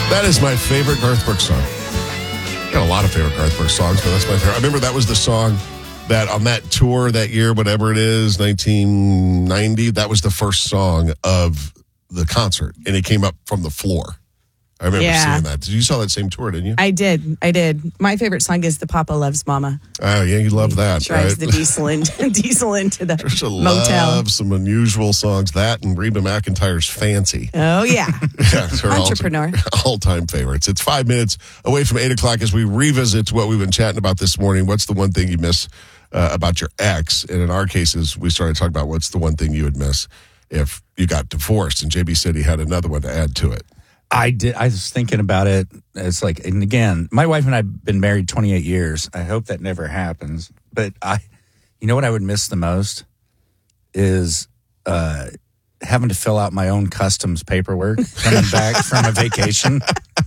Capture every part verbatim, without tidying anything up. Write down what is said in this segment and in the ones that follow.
That is my favorite Garth Brooks song. I got a lot of favorite Garth Brooks songs, but that's my favorite. I remember that was the song that on that tour that year, whatever it is, nineteen ninety, that was the first song of the concert, and it came up from the floor. I remember Yeah. seeing that. You saw that same tour, didn't you? I did. I did. My favorite song is The Papa Loves Mama. Oh, yeah, you love that, Drives right? the diesel, in, diesel into the Trisha motel. loves some unusual songs. That and Reba McEntire's Fancy. Oh, yeah. Yeah, it's her Entrepreneur. All, all-time favorites. It's five minutes away from eight o'clock as we revisit what we've been chatting about this morning. What's the one thing you miss uh, about your ex? And in our cases, we started talking about what's the one thing you would miss if you got divorced. And J B said he had another one to add to it. I did. I was thinking about it. It's like, and again, my wife and I have been married twenty-eight years. I hope that never happens. But I, you know what I would miss the most is uh, having to fill out my own customs paperwork coming back from a vacation.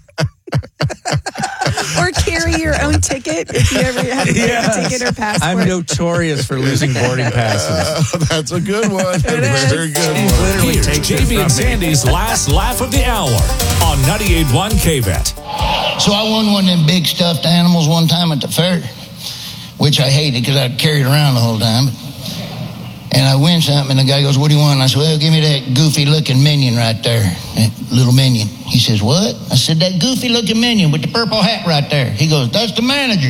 Or carry your own ticket if you ever had to Yes. a ticket or passport. I'm notorious for losing boarding passes. Uh, that's a good one. Very good It one. literally Here's takes J it B from and me. Sandy's last laugh of the hour on ninety-eight point one K V E T. So I won one of them big stuffed animals one time at the fair, which I hated because I'd carry it around the whole time. And I win something, and the guy goes, "What do you want?" And I said, "Well, give me that goofy-looking minion right there, that little minion." He says, "What?" I said, "That goofy-looking minion with the purple hat right there." He goes, "That's the manager."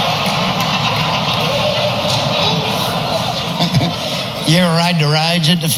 You ever ride the rides at the